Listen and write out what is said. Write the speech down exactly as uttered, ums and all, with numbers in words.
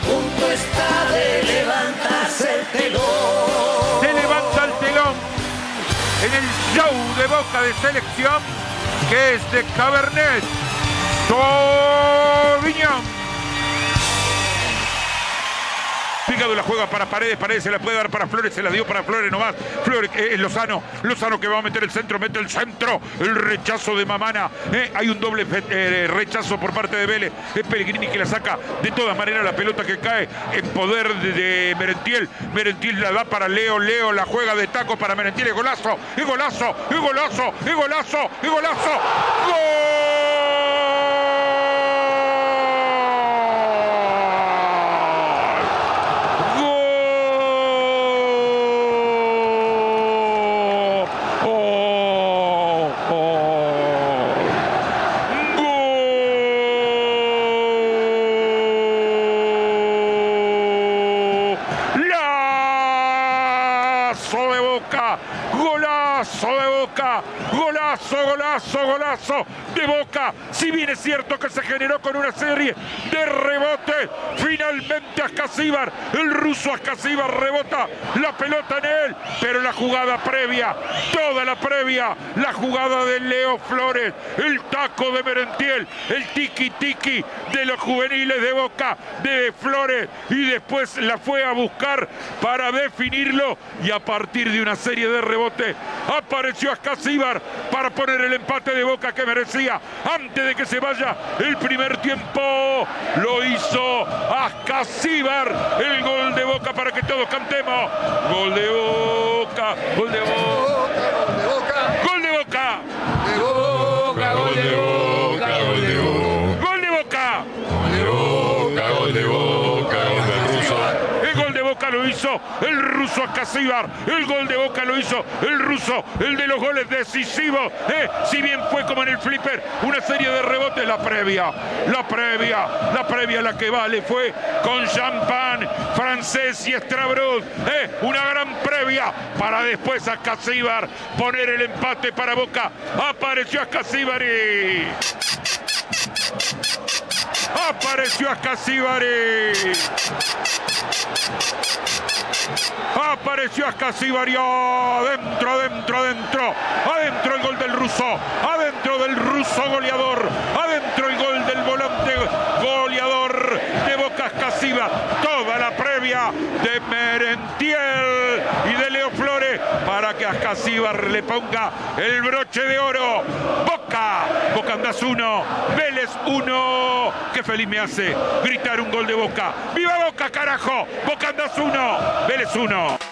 punto está de levantarse el telón. Se levanta el telón en el show de Boca de selección, que es de Cabernet Sauvignon. Picado la juega para Paredes, Paredes se la puede dar para Flores, se la dio para Flores nomás. Flores, eh, Lozano, Lozano que va a meter el centro, mete el centro, el rechazo de Mamana. Eh, hay un doble eh, rechazo por parte de Vélez. Es Pellegrini que la saca de todas maneras, la pelota que cae en poder de, de Merentiel. Merentiel la da para Leo, Leo la juega de taco para Merentiel. Y golazo, y golazo, y golazo, y golazo, y golazo. ¡Gol! Golazo de Boca, golazo, golazo, golazo de Boca. Si bien es cierto que se generó con una serie de rebotes, finalmente Ascasíbar, el ruso Ascasíbar rebota la pelota en él, pero la jugada previa, toda la previa, la jugada de Leo Flores, el taco de Merentiel, el tiki tiki de los juveniles de Boca, de Flores, y después la fue a buscar para definirlo, y a partir de una serie de rebotes apareció Ascasíbar para poner el empate de Boca que merecía antes de que se vaya el primer tiempo. Lo hizo Ascasíbar, el gol de Boca para que todos cantemos. Gol de Boca, gol de Boca, gol de Boca, gol de Boca, gol de Boca, gol de Boca, gol de Boca, gol de Boca, gol de Boca, gol del ruso. El gol de Boca lo hizo el ruso Ascasíbar, el gol de Boca lo hizo el ruso, el de los goles decisivos. Eh, si bien fue como en el flipper, una serie de rebotes, la previa, la previa, la previa, la que vale fue con champán francés y Estrabruz. Eh, una gran previa para después Ascasíbar poner el empate para Boca. Apareció Ascasíbar y... Apareció Ascasíbar y... Apareció Ascasíbar y adentro, adentro, adentro, adentro el gol del ruso, adentro del ruso goleador, adentro el gol del volante goleador de Boca Ascasíbar. Toda la previa de Merentiel y de Leo Flores para que Ascasíbar le ponga el broche de oro. Boca, Boca Andás uno, Vélez uno. Qué feliz me hace gritar un gol de Boca. ¡Viva Boca, carajo! Boca Andás uno, Vélez uno.